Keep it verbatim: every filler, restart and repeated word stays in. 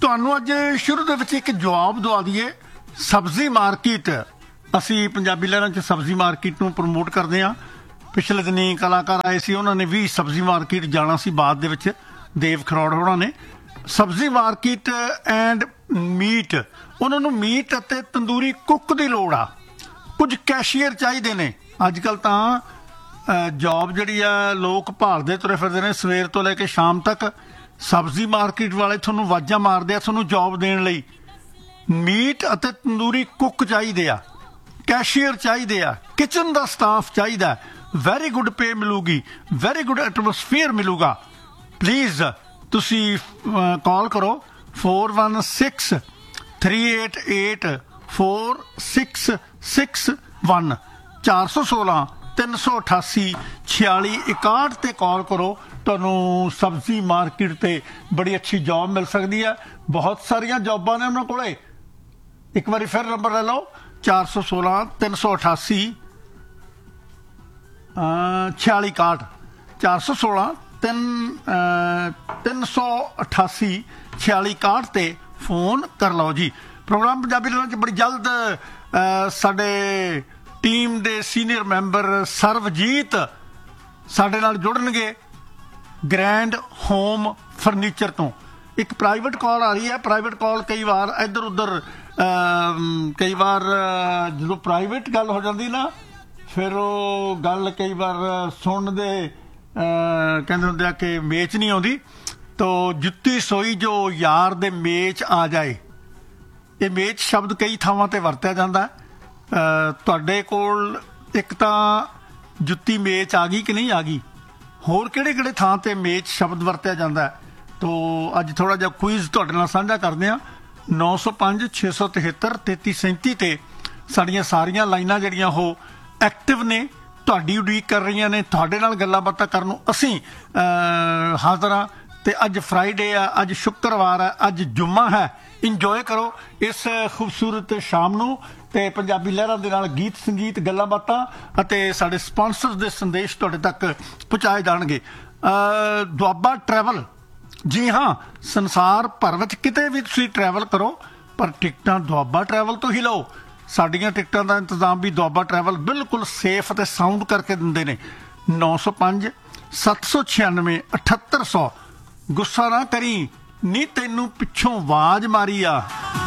ਤੁਹਾਨੂੰ ਅੱਜ ਸ਼ੁਰੂ ਦੇ ਵਿੱਚ ਇੱਕ ਜਵਾਬ ਦਵਾ ਦਈਏ। ਸਬਜ਼ੀ ਮਾਰਕੀਟ, ਅਸੀਂ ਪੰਜਾਬੀ ਲਹਿਰਾਂ 'ਚ ਸਬਜ਼ੀ ਮਾਰਕੀਟ ਨੂੰ ਪ੍ਰਮੋਟ ਕਰਦੇ ਹਾਂ। ਪਿਛਲੇ ਦਿਨੀ ਕਲਾਕਾਰ ਆਏ ਸੀ, ਉਹਨਾਂ ਨੇ ਵੀ ਸਬਜ਼ੀ ਮਾਰਕੀਟ ਜਾਣਾ ਸੀ। ਬਾਅਦ ਦੇ ਵਿੱਚ ਦੇਵ ਖਰੋੜ ਹੋਣਾ ਨੇ ਸਬਜ਼ੀ ਮਾਰਕੀਟ ਐਂਡ ਮੀਟ, ਉਹਨਾਂ ਨੂੰ ਮੀਟ ਅਤੇ ਤੰਦੂਰੀ ਕੁੱਕ ਦੀ ਲੋੜ ਆ। ਕੁਝ ਕੈਸ਼ੀਅਰ ਚਾਹੀਦੇ ਨੇ। ਅੱਜ ਕੱਲ੍ਹ ਤਾਂ ਜੋਬ ਜਿਹੜੀ ਆ ਲੋਕ ਭਾਲਦੇ ਤੁਰੇ ਫਿਰਦੇ ਨੇ, ਸਵੇਰ ਤੋਂ ਲੈ ਕੇ ਸ਼ਾਮ ਤੱਕ। ਸਬਜ਼ੀ ਮਾਰਕੀਟ ਵਾਲੇ ਤੁਹਾਨੂੰ ਆਵਾਜ਼ਾਂ ਮਾਰਦੇ ਆ ਤੁਹਾਨੂੰ ਜੋਬ ਦੇਣ ਲਈ। ਮੀਟ ਅਤੇ ਤੰਦੂਰੀ ਕੁੱਕ ਚਾਹੀਦੇ ਆ, ਕੈਸ਼ੀਅਰ ਚਾਹੀਦੇ ਆ, ਕਿਚਨ ਦਾ ਸਟਾਫ ਚਾਹੀਦਾ। ਵੈਰੀ ਗੁੱਡ ਪੇ ਮਿਲੂਗੀ, ਵੈਰੀ ਗੁੱਡ ਐਟਮੋਸਫੀਅਰ ਮਿਲੂਗਾ। ਪਲੀਜ਼ ਤੁਸੀਂ ਕਾਲ ਕਰੋ four one six three eight eight four six six one ਚਾਰ ਸੌ ਸੋਲਾਂ ਤਿੰਨ ਸੌ ਅਠਾਸੀ ਛਿਆਲੀ ਇਕਾਹਠ 'ਤੇ ਕਾਲ ਕਰੋ। ਤੁਹਾਨੂੰ ਸਬਜ਼ੀ ਮਾਰਕੀਟ 'ਤੇ ਬੜੀ ਅੱਛੀ ਜੋਬ ਮਿਲ ਸਕਦੀ ਹੈ। ਬਹੁਤ ਸਾਰੀਆਂ ਜੋਬਾਂ ਨੇ ਉਹਨਾਂ ਕੋਲ। ਇੱਕ ਵਾਰੀ ਫਿਰ ਨੰਬਰ ਲੈ ਲਓ, ਚਾਰ ਸੌ ਸੋਲਾਂ ਤਿੰਨ ਸੌ ਅਠਾਸੀ ਛਿਆਲੀ ਇਕਾਹਠ ਚਾਰ ਸੌ ਸੋਲਾਂ ਤਿੰਨ ਤਿੰਨ ਸੌ ਅਠਾਸੀ ਛਿਆਲੀ ਇਕਾਹਠ 'ਤੇ ਫੋਨ ਕਰ ਲਓ ਜੀ। ਪ੍ਰੋਗਰਾਮ ਪੰਜਾਬੀ ਲਹਿਰਾਂ 'ਚ ਬੜੀ ਜਲਦ ਸਾਡੇ ਟੀਮ ਦੇ ਸੀਨੀਅਰ ਮੈਂਬਰ ਸਰਵਜੀਤ ਸਾਡੇ ਨਾਲ ਜੁੜਨਗੇ ਗ੍ਰੈਂਡ ਹੋਮ ਫਰਨੀਚਰ ਤੋਂ। ਇੱਕ ਪ੍ਰਾਈਵੇਟ ਕਾਲ ਆ ਰਹੀ ਹੈ। ਪ੍ਰਾਈਵੇਟ ਕਾਲ ਕਈ ਵਾਰ ਇੱਧਰ ਉੱਧਰ, ਕਈ ਵਾਰ ਜਦੋਂ ਪ੍ਰਾਈਵੇਟ ਗੱਲ ਹੋ ਜਾਂਦੀ ਨਾ, ਫਿਰ ਉਹ ਗੱਲ ਕਈ ਵਾਰ ਸੁਣਨ ਦੇ ਕਹਿੰਦੇ ਹੁੰਦੇ ਆ ਕਿ ਮੇਚ ਨਹੀਂ ਆਉਂਦੀ। ਤੋ ਜੁੱਤੀ ਸੋਈ ਜੋ ਯਾਰ ਦੇ ਮੇਚ ਆ ਜਾਏ, ਇਹ ਮੇਚ ਸ਼ਬਦ ਕਈ ਥਾਵਾਂ 'ਤੇ ਵਰਤਿਆ ਜਾਂਦਾ। ਤੁਹਾਡੇ ਕੋਲ ਇੱਕ ਤਾਂ ਜੁੱਤੀ ਮੇਚ ਆ ਗਈ ਕਿ ਨਹੀਂ ਆ ਗਈ, ਹੋਰ ਕਿਹੜੇ ਕਿਹੜੇ ਥਾਂ 'ਤੇ ਮੇਚ ਸ਼ਬਦ ਵਰਤਿਆ ਜਾਂਦਾ। ਤੋ ਅੱਜ ਥੋੜ੍ਹਾ ਜਿਹਾ ਕੁਇਜ਼ ਤੁਹਾਡੇ ਨਾਲ ਸਾਂਝਾ ਕਰਦੇ ਹਾਂ। ਨੌ ਸੌ ਪੰਜ ਛੇ ਸੌ ਤਿਹੱਤਰ ਤੇਤੀ ਸੈਂਤੀ 'ਤੇ ਸਾਡੀਆਂ ਸਾਰੀਆਂ ਲਾਈਨਾਂ ਜਿਹੜੀਆਂ ਉਹ ਐਕਟਿਵ ਨੇ, ਤੁਹਾਡੀ ਉਡੀਕ ਕਰ ਰਹੀਆਂ ਨੇ। ਤੁਹਾਡੇ ਨਾਲ ਗੱਲਾਂ ਬਾਤਾਂ ਕਰਨ ਨੂੰ ਅਸੀਂ ਹਾਜ਼ਰ ਹਾਂ। ਅਤੇ ਅੱਜ ਫਰਾਈਡੇ ਆ, ਅੱਜ ਸ਼ੁੱਕਰਵਾਰ ਹੈ, ਅੱਜ ਜੁਮਾ ਹੈ। ਇੰਜੋਏ ਕਰੋ ਇਸ ਖੂਬਸੂਰਤ ਸ਼ਾਮ ਨੂੰ। ਅਤੇ ਪੰਜਾਬੀ ਲਹਿਰਾਂ ਦੇ ਨਾਲ ਗੀਤ ਸੰਗੀਤ, ਗੱਲਾਂ ਬਾਤਾਂ ਅਤੇ ਸਾਡੇ ਸਪਾਂਸਰਸ ਦੇ ਸੰਦੇਸ਼ ਤੁਹਾਡੇ ਤੱਕ ਪਹੁੰਚਾਏ ਜਾਣਗੇ। ਦੁਆਬਾ ਟਰੈਵਲ, ਜੀ ਹਾਂ, ਸੰਸਾਰ ਭਰ ਵਿੱਚ ਕਿਤੇ ਵੀ ਤੁਸੀਂ ਟਰੈਵਲ ਕਰੋ, ਪਰ ਟਿਕਟਾਂ ਦੁਆਬਾ ਟਰੈਵਲ ਤੋਂ ਹੀ ਲਓ। ਸਾਡੀਆਂ ਟਿਕਟਾਂ ਦਾ ਇੰਤਜ਼ਾਮ ਵੀ ਦੁਆਬਾ ਟਰੈਵਲ ਬਿਲਕੁਲ ਸੇਫ ਅਤੇ ਸਾਊਂਡ ਕਰਕੇ ਦਿੰਦੇ ਨੇ। ਨੌ ਸੌ ਪੰਜ ਸੱਤ ਸੌ ਛਿਆਨਵੇਂ ਅਠੱਤਰ ਸੌ। ਗੁੱਸਾ ਨਾ ਕਰੀ ਨੀ, ਤੈਨੂੰ ਪਿੱਛੋਂ ਆਵਾਜ਼ ਮਾਰੀ ਆ।